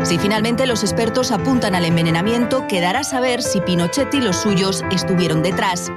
Si finalmente los expertos apuntan al envenenamiento, quedará saber si Pinochet y los suyos estuvieron detrás.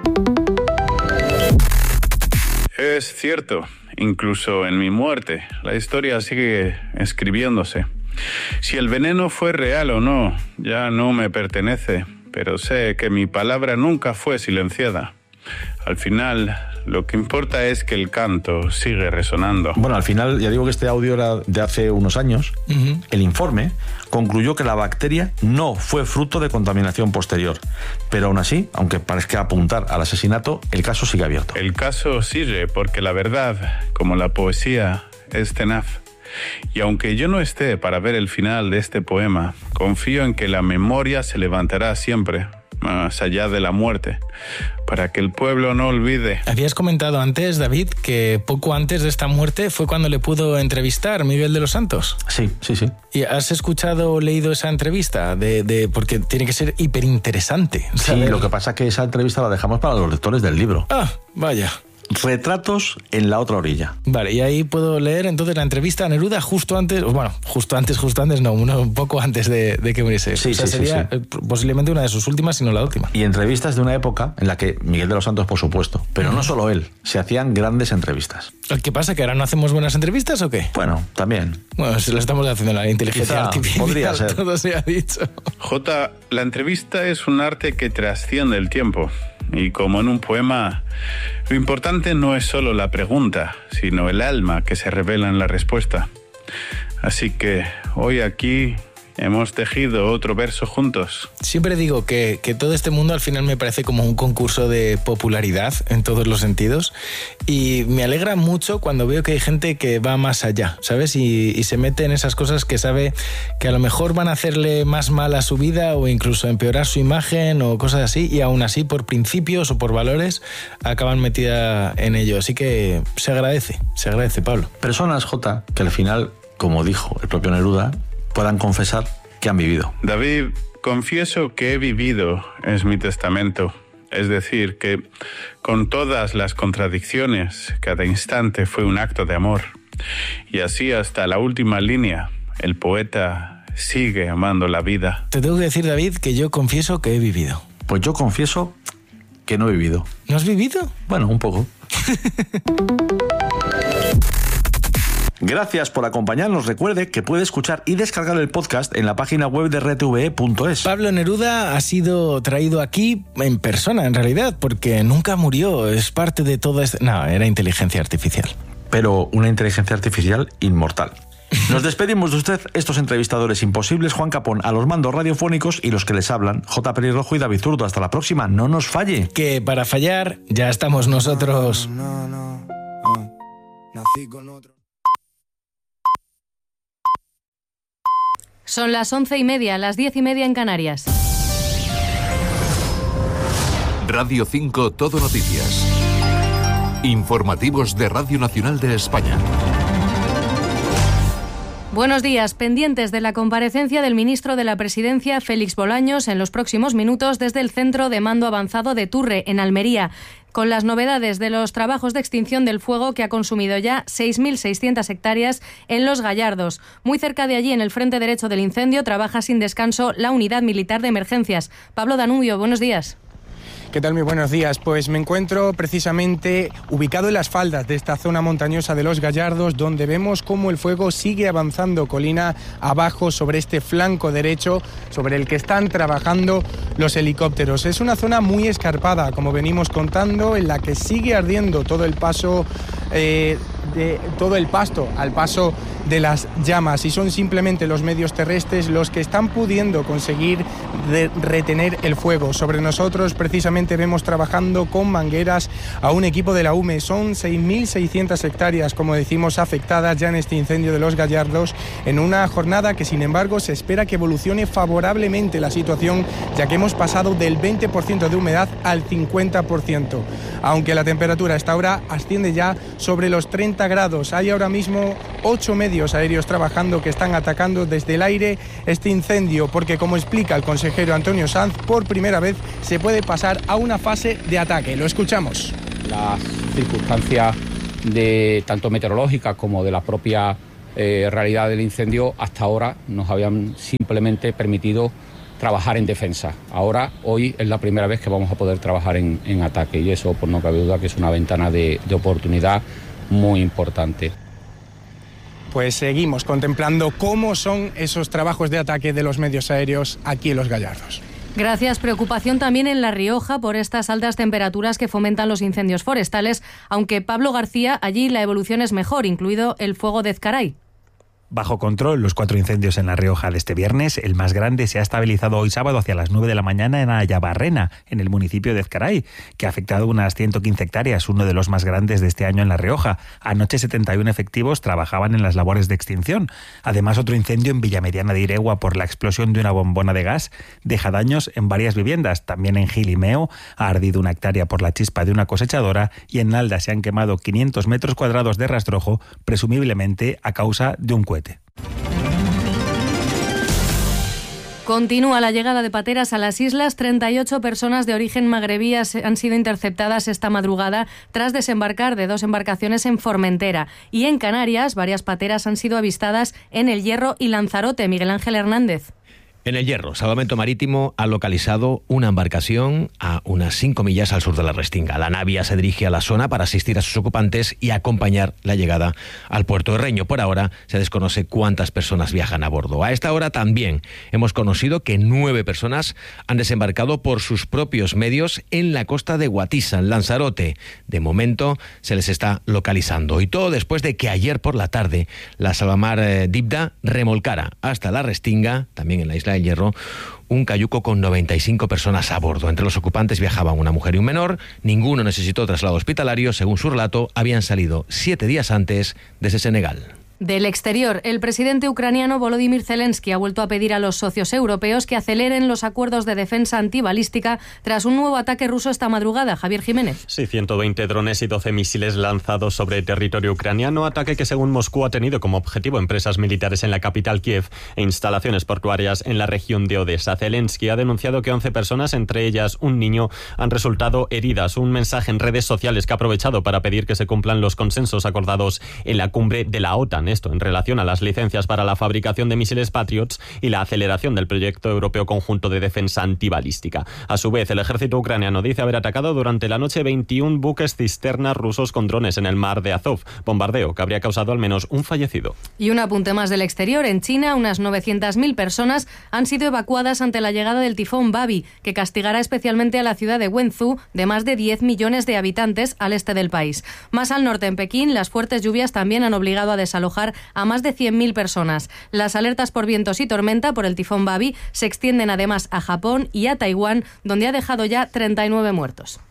Es cierto, incluso en mi muerte, la historia sigue escribiéndose. Si el veneno fue real o no, ya no me pertenece, pero sé que mi palabra nunca fue silenciada. Al final, lo que importa es que el canto sigue resonando. Bueno, al final, ya digo que este audio era de hace unos años. El informe concluyó que la bacteria no fue fruto de contaminación posterior. Pero aún así, aunque parezca apuntar al asesinato, el caso sigue abierto. El caso sigue porque la verdad, como la poesía, es tenaz. Y aunque yo no esté para ver el final de este poema, confío en que la memoria se levantará siempre, más allá de la muerte, para que el pueblo no olvide. Habías comentado antes, David, que poco antes de esta muerte fue cuando le pudo entrevistar Miguel de los Santos. Sí. ¿Y has escuchado o leído esa entrevista? Porque tiene que ser hiperinteresante. Sí, lo que pasa es que esa entrevista la dejamos para los lectores del libro. Ah, vaya. Retratos en la otra orilla. Vale, y ahí puedo leer entonces la entrevista a Neruda justo antes, un poco antes de que muriese. Sí, sería posiblemente una de sus últimas, si no la última. Y entrevistas de una época en la que Miguel de los Santos, por supuesto, pero no solo él, se hacían grandes entrevistas. ¿Qué pasa? ¿Que ahora no hacemos buenas entrevistas o qué? Bueno, también. Bueno, se lo estamos haciendo a la inteligencia artificial. Podría ser. Todo se ha dicho. Jota, la entrevista es un arte que trasciende el tiempo. Y como en un poema, lo importante no es solo la pregunta, sino el alma que se revela en la respuesta. Así que hoy aquí hemos tejido otro verso juntos. Siempre digo que todo este mundo al final me parece como un concurso de popularidad en todos los sentidos, y me alegra mucho cuando veo que hay gente que va más allá, ¿sabes? Y se mete en esas cosas que sabe que a lo mejor van a hacerle más mal a su vida o incluso empeorar su imagen o cosas así, y aún así por principios o por valores acaban metida en ello. Así que se agradece, Pablo. Personas, Jota, que al final, como dijo el propio Neruda, puedan confesar que han vivido. David, confieso que he vivido, es mi testamento. Es decir, que con todas las contradicciones, cada instante fue un acto de amor. Y así hasta la última línea, el poeta sigue amando la vida. Te tengo que decir, David, que yo confieso que he vivido. Pues yo confieso que no he vivido. ¿No has vivido? Bueno, un poco. Gracias por acompañarnos. Recuerde que puede escuchar y descargar el podcast en la página web de rtve.es. Pablo Neruda ha sido traído aquí en persona, en realidad, porque nunca murió. Es parte de todo esto. No, era inteligencia artificial. Pero una inteligencia artificial inmortal. Nos despedimos de usted, estos entrevistadores imposibles, Juan Capón a los mandos radiofónicos y los que les hablan, J. Pelirrojo y David Zurdo. Hasta la próxima, no nos falle. Que para fallar ya estamos nosotros. No. Nací con otro. Son las 11:30, las 10:30 en Canarias. Radio 5 Todo Noticias. Informativos de Radio Nacional de España. Buenos días. Pendientes de la comparecencia del ministro de la Presidencia, Félix Bolaños, en los próximos minutos desde el Centro de Mando Avanzado de Turre, en Almería, con las novedades de los trabajos de extinción del fuego que ha consumido ya 6.600 hectáreas en Los Gallardos. Muy cerca de allí, en el frente derecho del incendio, trabaja sin descanso la Unidad Militar de Emergencias. Pablo Danubio, buenos días. ¿Qué tal? Muy buenos días. Pues me encuentro precisamente ubicado en las faldas de esta zona montañosa de Los Gallardos, donde vemos cómo el fuego sigue avanzando colina abajo sobre este flanco derecho sobre el que están trabajando los helicópteros. Es una zona muy escarpada, como venimos contando, en la que sigue ardiendo todo el paso todo el pasto al paso de las llamas, y son simplemente los medios terrestres los que están pudiendo conseguir retener el fuego. Sobre nosotros precisamente vemos trabajando con mangueras a un equipo de la UME. Son 6.600 hectáreas, como decimos, afectadas ya en este incendio de Los Gallardos, en una jornada que sin embargo se espera que evolucione favorablemente la situación, ya que hemos pasado del 20% de humedad al 50%, aunque la temperatura a esta hora asciende ya sobre los 30 grados. Hay ahora mismo 8 medios aéreos trabajando que están atacando desde el aire este incendio, porque, como explica el consejero Antonio Sanz, por primera vez se puede pasar a una fase de ataque. Lo escuchamos. Las circunstancias de tanto meteorológicas como de la propia realidad del incendio, hasta ahora nos habían simplemente permitido trabajar en defensa. Hoy es la primera vez que vamos a poder trabajar en ataque, y eso, pues no cabe duda que es una ventana de oportunidad muy importante. Pues seguimos contemplando cómo son esos trabajos de ataque de los medios aéreos aquí en Los Gallardos. Gracias. Preocupación también en La Rioja por estas altas temperaturas que fomentan los incendios forestales, aunque Pablo García, allí la evolución es mejor, incluido el fuego de Ezcaray. Bajo control, los 4 incendios en La Rioja de este viernes. El más grande se ha estabilizado hoy sábado hacia las 9 de la mañana en Ayabarrena, en el municipio de Ezcaray, que ha afectado unas 115 hectáreas, uno de los más grandes de este año en La Rioja. Anoche 71 efectivos trabajaban en las labores de extinción. Además, otro incendio en Villamediana de Iregua por la explosión de una bombona de gas deja daños en varias viviendas. También en Gil y Meo ha ardido una hectárea por la chispa de una cosechadora, y en Nalda se han quemado 500 metros cuadrados de rastrojo, presumiblemente a causa de un cohete. Continúa la llegada de pateras a las islas. 38 personas de origen magrebí han sido interceptadas esta madrugada tras desembarcar de 2 embarcaciones en Formentera. Y en Canarias, varias pateras han sido avistadas en El Hierro y Lanzarote. Miguel Ángel Hernández. En El Hierro, Salvamento Marítimo ha localizado una embarcación a unas 5 millas al sur de la Restinga. La navia se dirige a la zona para asistir a sus ocupantes y acompañar la llegada al puerto de Reño. Por ahora se desconoce cuántas personas viajan a bordo. A esta hora también hemos conocido que 9 personas han desembarcado por sus propios medios en la costa de Guatisa, en Lanzarote. De momento se les está localizando. Y todo después de que ayer por la tarde la Salvamar Dibda remolcara hasta la Restinga, también en la isla del Hierro, un cayuco con 95 personas a bordo. Entre los ocupantes viajaban una mujer y un menor. Ninguno necesitó traslado hospitalario. Según su relato, habían salido 7 días antes desde Senegal. Del exterior, el presidente ucraniano Volodymyr Zelensky ha vuelto a pedir a los socios europeos que aceleren los acuerdos de defensa antibalística tras un nuevo ataque ruso esta madrugada. Javier Jiménez. Sí, 120 drones y 12 misiles lanzados sobre territorio ucraniano, ataque que según Moscú ha tenido como objetivo empresas militares en la capital Kiev e instalaciones portuarias en la región de Odessa. Zelensky ha denunciado que 11 personas, entre ellas un niño, han resultado heridas. Un mensaje en redes sociales que ha aprovechado para pedir que se cumplan los consensos acordados en la cumbre de la OTAN. Esto en relación a las licencias para la fabricación de misiles Patriots y la aceleración del proyecto europeo conjunto de defensa antibalística. A su vez, el ejército ucraniano dice haber atacado durante la noche 21 buques cisterna rusos con drones en el mar de Azov, bombardeo que habría causado al menos un fallecido. Y un apunte más del exterior. En China, unas 900.000 personas han sido evacuadas ante la llegada del tifón Babi, que castigará especialmente a la ciudad de Wenzhou, de más de 10 millones de habitantes al este del país. Más al norte, en Pekín, las fuertes lluvias también han obligado a desalojar a más de 100.000 personas. Las alertas por vientos y tormenta por el tifón Babi se extienden además a Japón y a Taiwán, donde ha dejado ya 39 muertos.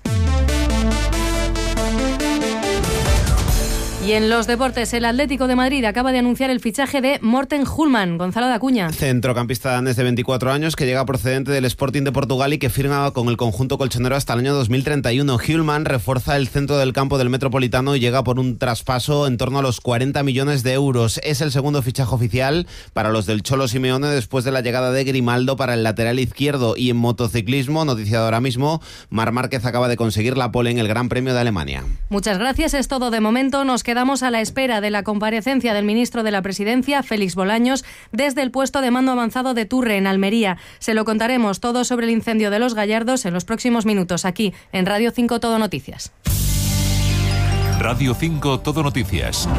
Y en los deportes, el Atlético de Madrid acaba de anunciar el fichaje de Morten Hulman. Gonzalo de Acuña. Centrocampista danés de 24 años que llega procedente del Sporting de Portugal y que firma con el conjunto colchonero hasta el año 2031. Hulman refuerza el centro del campo del Metropolitano y llega por un traspaso en torno a los 40 millones de euros. Es el segundo fichaje oficial para los del Cholo Simeone después de la llegada de Grimaldo para el lateral izquierdo. Y en motociclismo, noticia de ahora mismo, Marc Márquez acaba de conseguir la pole en el Gran Premio de Alemania. Muchas gracias, es todo de momento. Nos quedamos a la espera de la comparecencia del ministro de la Presidencia, Félix Bolaños, desde el puesto de mando avanzado de Turre, en Almería. Se lo contaremos todo sobre el incendio de Los Gallardos en los próximos minutos, aquí en Radio 5 Todo Noticias. Radio 5 Todo Noticias.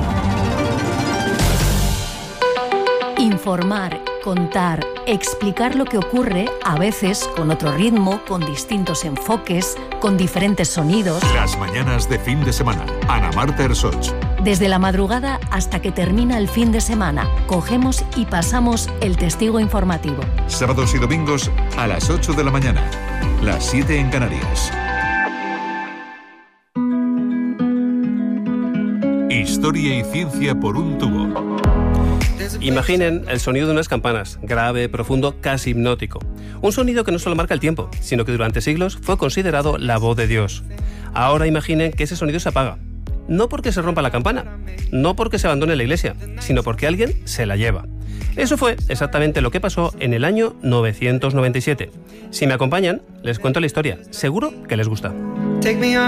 Informar, contar, explicar lo que ocurre, a veces con otro ritmo, con distintos enfoques, con diferentes sonidos. Las mañanas de fin de semana. Ana Marta Ersoch. Desde la madrugada hasta que termina el fin de semana, cogemos y pasamos el testigo informativo. Sábados y domingos a las 8 de la mañana. Las 7 en Canarias. Historia y ciencia por un tubo. Imaginen el sonido de unas campanas, grave, profundo, casi hipnótico. Un sonido que no solo marca el tiempo, sino que durante siglos fue considerado la voz de Dios. Ahora imaginen que ese sonido se apaga. No porque se rompa la campana, no porque se abandone la iglesia, sino porque alguien se la lleva. Eso fue exactamente lo que pasó en el año 997. Si me acompañan, les cuento la historia. Seguro que les gusta.